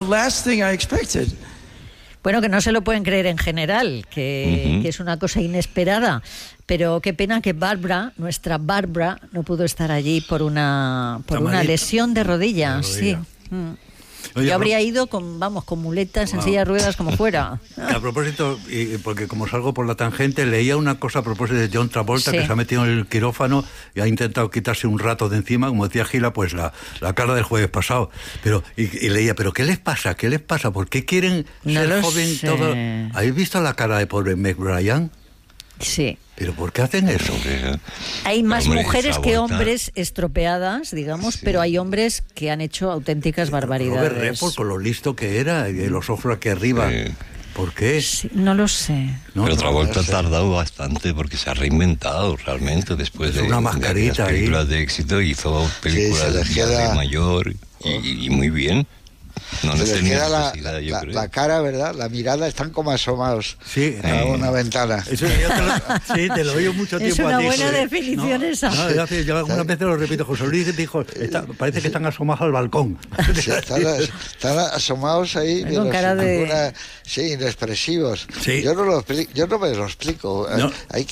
last thing I expected. Bueno, que no se lo pueden creer en general, que es una cosa inesperada, pero qué pena que nuestra Barbara, no pudo estar allí por una lesión de rodilla. Sí. Oye, yo habría ido con muletas, en silla de ruedas, como fuera. A propósito, porque como salgo por la tangente, leía una cosa a propósito de John Travolta, que se ha metido en el quirófano y ha intentado quitarse un rato de encima, como decía Gila, pues la cara del jueves pasado. Pero y leía, ¿pero qué les pasa? ¿Qué les pasa? ¿Por qué quieren ser joven todo? ¿Habéis visto la cara de pobre Meg Ryan? Sí. ¿Pero por qué hacen eso? Hay más mujeres que hombres estropeadas, digamos, pero hay hombres que han hecho auténticas barbaridades. Robert Redford, con lo listo que era, y los ojos aquí arriba. ¿Por qué? Sí, no lo sé. Pero Travolta ha tardado bastante porque se ha reinventado realmente después de una mascarita de películas de éxito, hizo películas de mayor y muy bien. No se les queda la cara, ¿verdad? La mirada, están como asomados a una ventana. Eso, te lo oigo mucho tiempo. Es una buena definición esa. Yo algunas veces lo repito. José Luis dijo, parece que están asomados al balcón. Sí, están asomados ahí. Con cara de... inexpresivos. Sí. Yo no me lo explico. No.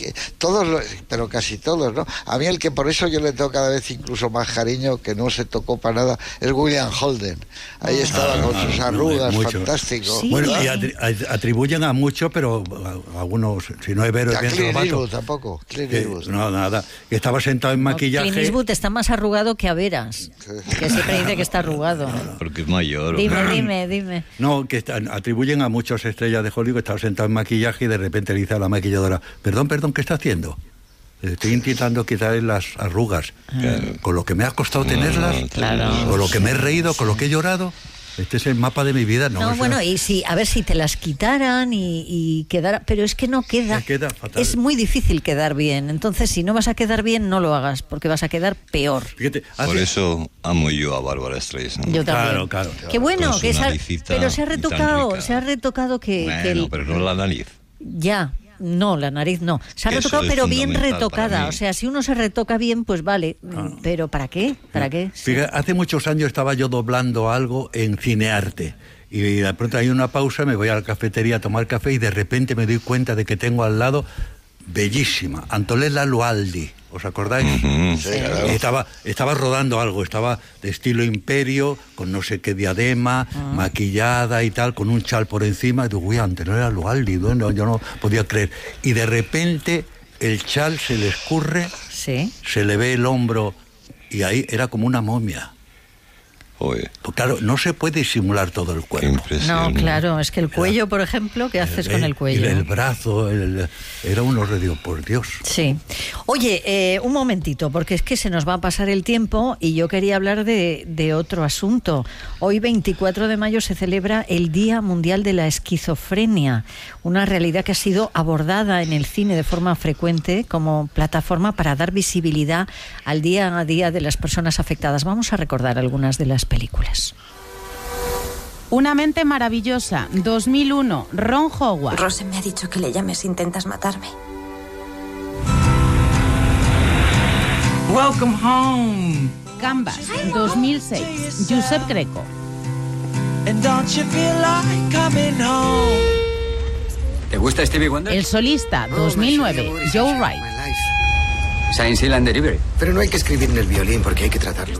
Pero casi todos, ¿no? A mí el que por eso yo le tengo cada vez incluso más cariño, que no se tocó para nada, es William Holden. Ahí estaba con sus arrugas, fantástico. Sí. Bueno, y atribuyen a mucho, pero algunos, si no es Vero, es bien Clint Eastwood tampoco. Clint Eastwood. No, nada. Que estaba sentado en maquillaje. Clint Eastwood está más arrugado que Averas, que siempre dice que está arrugado. Porque es mayor. Dime. No, que atribuyen a muchas estrellas de Hollywood que estaba sentado en maquillaje y de repente le dice a la maquilladora, perdón, ¿qué está haciendo? Estoy intentando quitarle las arrugas. Con lo que me ha costado tenerlas, con lo que me he reído, con lo que he llorado. Este es el mapa de mi vida. Y a ver si te las quitaran y quedara, pero es que no queda. Fatal. Es muy difícil quedar bien. Entonces, si no vas a quedar bien, no lo hagas, porque vas a quedar peor. Fíjate, por eso amo yo a Bárbara Streisand. Yo también. Claro. Qué bueno, pero se ha retocado pero no la nariz. Ya. No, la nariz no. Se ha retocado, pero bien retocada. O sea, si uno se retoca bien, pues vale. Pero ¿para qué? Fíjate, hace muchos años estaba yo doblando algo en Cinearte. Y de pronto hay una pausa, me voy a la cafetería a tomar café y de repente me doy cuenta de que tengo al lado, bellísima, Antonella Lualdi. ¿Os acordáis? Sí, claro. Estaba rodando algo, estaba de estilo imperio, con no sé qué diadema, maquillada y tal, con un chal por encima. Y digo, uy, Antonella Lualdi, bueno, yo no podía creer. Y de repente el chal se le escurre, se le ve el hombro y ahí era como una momia. Oye. Pues claro, no se puede simular todo el cuerpo. No, claro, es que el cuello, por ejemplo, ¿qué haces con el cuello? El brazo, era un horror, por Dios. Sí. Oye, un momentito, porque es que se nos va a pasar el tiempo y yo quería hablar de otro asunto. Hoy, 24 de mayo, se celebra el Día Mundial de la Esquizofrenia, una realidad que ha sido abordada en el cine de forma frecuente como plataforma para dar visibilidad al día a día de las personas afectadas. Vamos a recordar algunas de las películas. Una mente maravillosa, 2001, Ron Howard. Rosen me ha dicho que le llames si intentas matarme. Welcome home. Canvas, 2006, Josep Greco. And don't you feel like coming home? ¿Te gusta Stevie Wonder? El solista, 2009, Joe Wright. Saint Seal and Delivery. Pero no hay que escribir en el violín porque hay que tratarlo.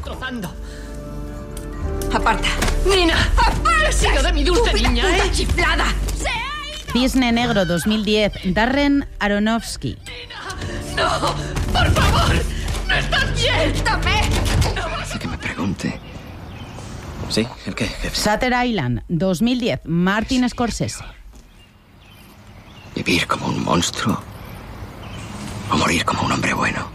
Aparta. Nina, aparta de mi dulce niña, puta chiflada. Cisne Negro 2010, Darren Aronofsky. No, por favor, no estás bien. ¡Suéltame! Hace que me pregunte. ¿Sí? ¿El qué, jefe? Shutter Island 2010, Martin Scorsese. ¿Vivir como un monstruo o morir como un hombre bueno?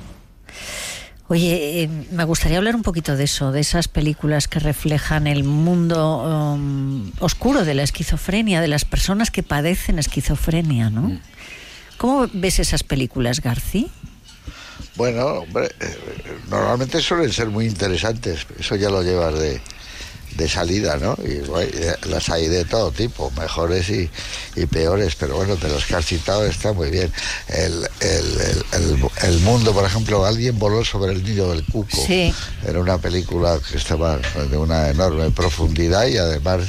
Oye, me gustaría hablar un poquito de eso, de esas películas que reflejan el mundo oscuro de la esquizofrenia, de las personas que padecen esquizofrenia, ¿no? ¿Cómo ves esas películas, García? Bueno, hombre, normalmente suelen ser muy interesantes, eso ya lo llevas de salida, ¿no? Y bueno, las hay de todo tipo, mejores y peores, pero bueno, de los que has citado está muy bien. El mundo, por ejemplo, alguien voló sobre el nido del cuco. Sí. Era una película que estaba de una enorme profundidad y además